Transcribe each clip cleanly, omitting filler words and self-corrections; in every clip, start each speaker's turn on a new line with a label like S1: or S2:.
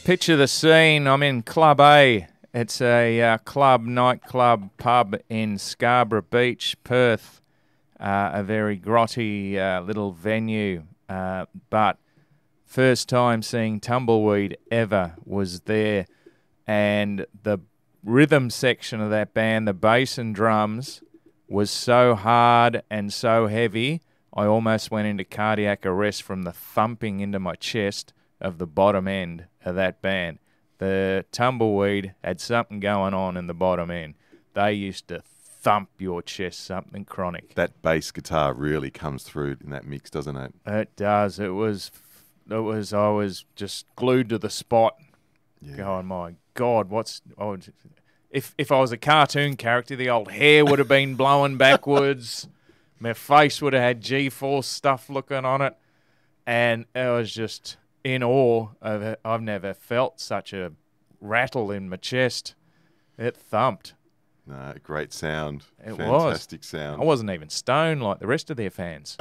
S1: Picture the scene. I'm in Club A. It's a nightclub, pub in Scarborough Beach, Perth. A very grotty little venue. But first time seeing Tumbleweed ever was there. And the rhythm section of that band, the bass and drums, was so hard and so heavy, I almost went into cardiac arrest from the thumping into my chest of the bottom end of that band. The Tumbleweed had something going on in the bottom end. They used to thump your chest, something chronic.
S2: That bass guitar really comes through in that mix, doesn't it?
S1: It does. I was just glued to the spot.
S2: Yeah.
S1: Going, my God, if I was a cartoon character, the old hair would have been blowing backwards. My face would have had G-force stuff looking on it. And I was just in awe of it. I've never felt such a rattle in my chest. It thumped.
S2: No, great sound.
S1: It
S2: Fantastic
S1: was.
S2: sound.
S1: I wasn't even stoned like the rest of their fans.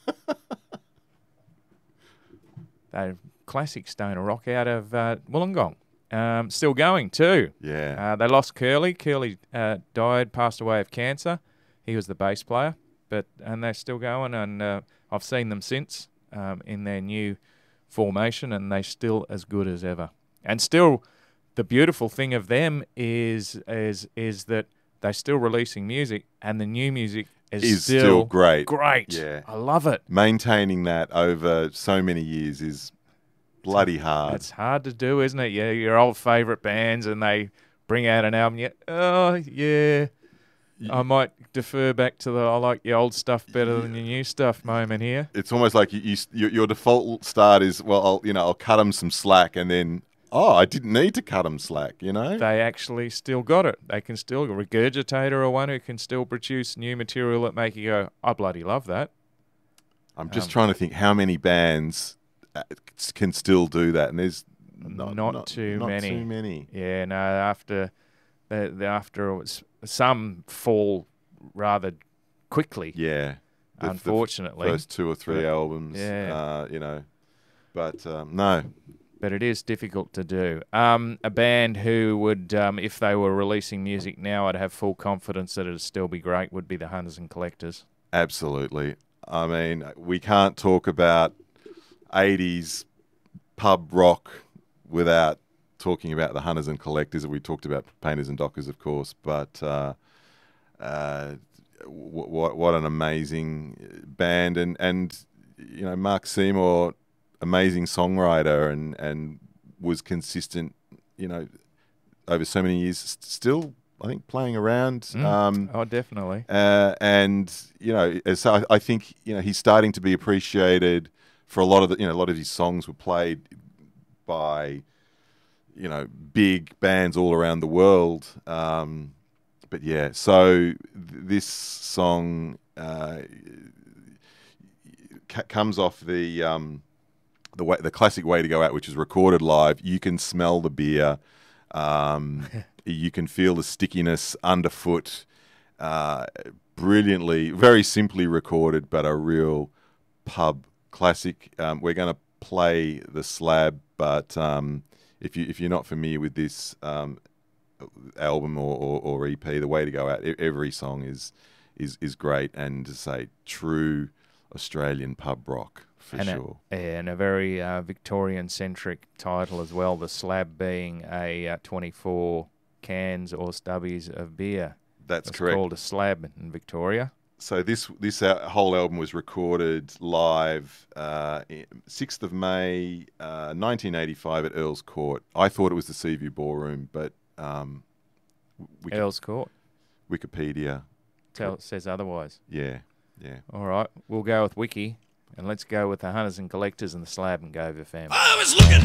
S1: They're classic stoner rock out of Wollongong. Still going too.
S2: Yeah.
S1: They lost Curly. Curly died, passed away of cancer. He was the bass player, and they're still going. And I've seen them since in their new formation, and they're still as good as ever. And still, the beautiful thing of them is that they're still releasing music, and the new music is
S2: still great.
S1: Great.
S2: Yeah.
S1: I love it.
S2: Maintaining that over so many years is bloody hard.
S1: It's hard to do, isn't it? Yeah, your old favourite bands, and they bring out an album. I might defer back to I like your old stuff better than your new stuff moment here.
S2: It's almost like your default start is, well, I'll cut them some slack, and then, I didn't need to cut them slack,
S1: They actually still got it. They can still, Regurgitator or one who can still produce new material that make you go, I bloody love that.
S2: I'm just trying to think how many bands can still do that, and there's not too many.
S1: Yeah, no, after some fall rather quickly.
S2: Yeah.
S1: Unfortunately.
S2: The first 2 or 3 albums, but no.
S1: But it is difficult to do. A band who would, if they were releasing music now, I'd have full confidence that it'd still be great, would be the Hunters and Collectors.
S2: Absolutely. I mean, we can't talk about 80s pub rock without talking about the Hunters and Collectors. We talked about Painters and Dockers, of course, but what an amazing band, and Mark Seymour, amazing songwriter, and was consistent, over so many years. Still, I think, playing around.
S1: Definitely.
S2: And so I think he's starting to be appreciated for a lot of a lot of his songs were played by big bands all around the world. But yeah, so this song comes off the classic Way to Go Out, which is recorded live. You can smell the beer. You can feel the stickiness underfoot. Brilliantly, very simply recorded, but a real pub classic. We're going to play the Slab, but if you're not familiar with this album or EP, The Way to Go Out, every song is great, and to say true Australian pub rock for sure.
S1: And a very Victorian-centric title as well, The Slab being a 24 cans or stubbies of beer.
S2: That's
S1: it's
S2: correct.
S1: Called a Slab in Victoria.
S2: So this whole album was recorded live 6th of May 1985 at Earl's Court. I thought it was the Seaview Ballroom, but
S1: Earl's Court.
S2: Wikipedia
S1: says otherwise.
S2: Yeah.
S1: All right, we'll go with Wiki, and let's go with the Hunters and Collectors and the Slab and Gover family.
S3: I was looking